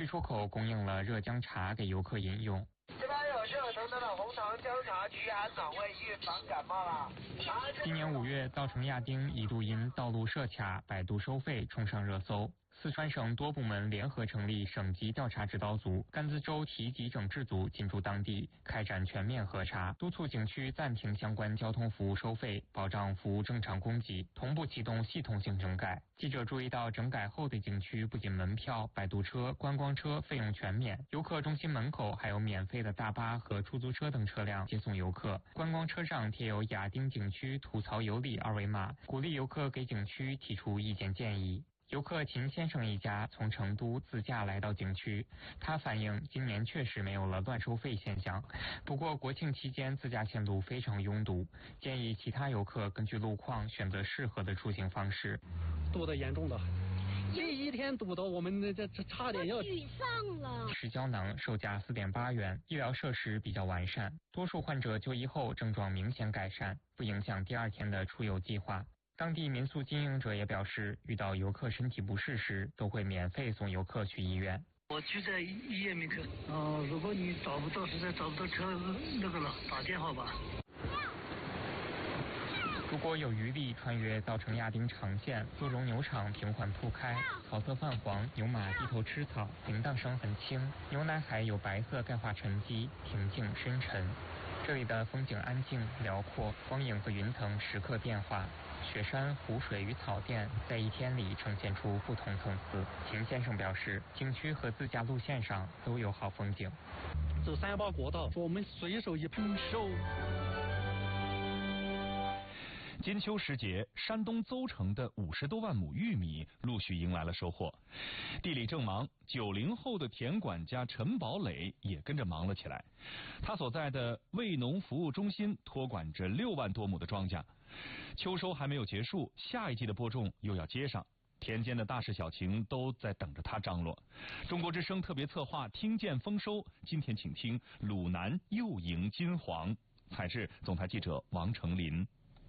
出口供应了热姜茶给游客饮用。 这边有热腾腾的红糖姜茶，驱寒暖胃，预防感冒啦。 今年5月，稻城亚丁一度因道路设卡、摆渡收费冲上热搜。四川省多部门联合成立省级调查指导组、甘孜州提级整治组进驻当地，开展全面核查，督促景区暂停相关交通服务收费，保障服务正常供给，同步启动系统性整改。记者注意到，整改后的景区不仅门票、摆渡车、观光车费用全免，游客中心门口还有免费的大巴和出租车等车辆接送游客。观光车上贴有亚丁景区吐槽有理二维码，鼓励游客给景区提出意见建议。游客秦先生一家从成都自驾来到景区，他反映今年确实没有了乱收费现象，不过国庆期间自驾线路非常拥堵，建议其他游客根据路况选择适合的出行方式。 堵得严重的，这一天堵到我们这差点要沮丧了。 吃胶囊售价4.8元，医疗设施比较完善，多数患者就医后症状明显改善，不影响第2天的出游计划。当地民宿经营者也表示，遇到游客身体不适时，都会免费送游客去医院。 我就在医院门口。如果你实在找不到车那个了，打电话吧。 如果有余力穿越稻城亚丁长线，鹿茸牛场平缓铺开，草色泛黄，牛马低头吃草，铃铛声很轻，牛奶海有白色钙化沉积，平静深沉。这里的风景安静辽阔，光影和云层时刻变化，雪山、湖水与草甸在一天里呈现出不同层次。秦先生表示，景区和自驾路线上都有好风景。 走318国道，我们随手一喷收。 金秋时节，山东邹城的50多万亩玉米陆续迎来了收获。地里正忙，90后的田管家陈宝磊也跟着忙了起来。他所在的卫农服务中心托管着6万多亩的庄稼。秋收还没有结束，下一季的播种又要接上。田间的大事小情都在等着他张罗。中国之声特别策划听见丰收，今天请听鲁南又迎金黄。采制总台记者王成林。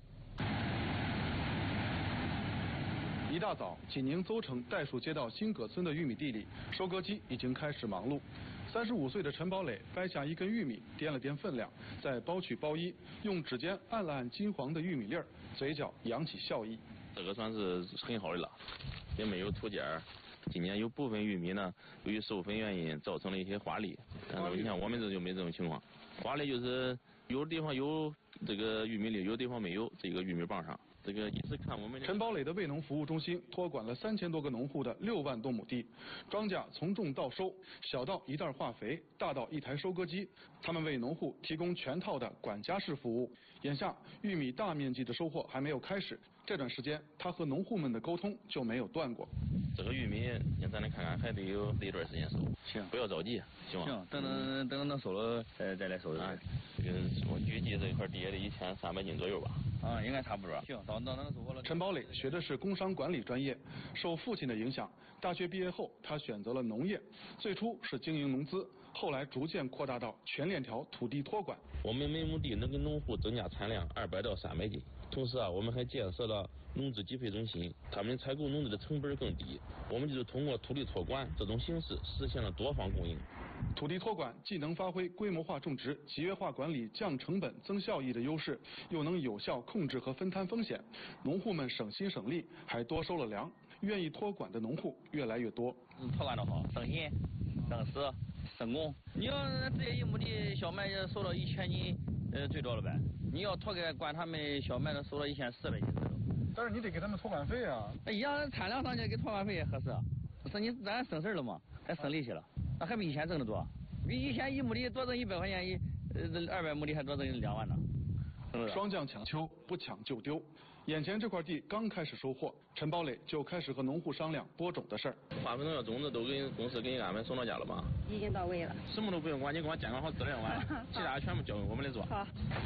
一大早，济宁邹城代数街道新葛村的玉米地里，收割机已经开始忙碌。35岁的陈宝磊掰下一根玉米，掂了掂分量，再剥去包衣，用指尖按了按金黄的玉米粒儿，嘴角扬起笑意。 这个算是很好的了，也没有土尖儿。今年有部分玉米呢，由于授粉原因造成了一些花粒，但是你看我们这就没这种情况。花粒就是有的地方有这个玉米粒，有的地方没有这个玉米棒上。这个一直看我们陈宝磊的卫农服务中心托管了3000多个农户的6万多亩地，庄稼从种到收，小到一袋化肥，大到一台收割机，他们为农户提供全套的管家式服务。眼下玉米大面积的收获还没有开始，这段时间他和农户们的沟通就没有断过。 这个玉米，咱来看看，还得有一段时间收，行，不要着急，行吗？ 行，等收了再来收。 我预计这一块地也得1300斤左右吧。 应该差不多。行，到能收获了。 陈宝磊学的是工商管理专业，受父亲的影响，大学毕业后他选择了农业，最初是经营农资，后来逐渐扩大到全链条土地托管。 我们每亩地能给农户增加产量200到300斤，同时我们还建设了农资集配中心，他们采购农资的成本更低。我们就是通过土地托管这种形式实现了多方供应。 土地托管既能发挥规模化种植、集约化管理、降成本、增效益的优势，又能有效控制和分摊风险。农户们省心省力，还多收了粮。愿意托管的农户越来越多。 托管的好，省心、省时、省工。你要直接1亩地小麦收到1000斤，最多了呗。你要托给管他们小麦的，收到1400斤左右。 但是你得给他们托管费啊。 一样产量上去给托管费也合适，咱省事了嘛，还省力气了，那还比以前挣得多。比以前1亩地多挣100块钱，200亩地还多挣2万呢。 霜降抢秋，不抢就丢。眼前这块地刚开始收获，陈宝磊就开始和农户商量播种的事儿。 化肥农药种子都给公司给俺们送到家了吗？ 已经到位了。 什么都不用管，你给我监管好质量完了，其他全部交给我们来做。 好。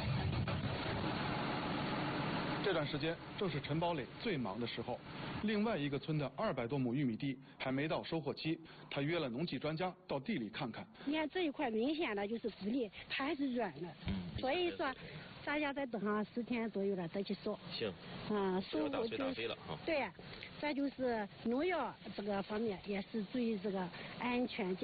这段时间正是陈宝磊最忙的时候，另外一个村的200多亩玉米地还没到收获期，他约了农技专家到地里看看。 你看这一块明显的就是籽粒，它还是软的，所以说大家再等上10天左右了再去收。 行。 收获就对，再就是农药这个方面也是注意这个安全。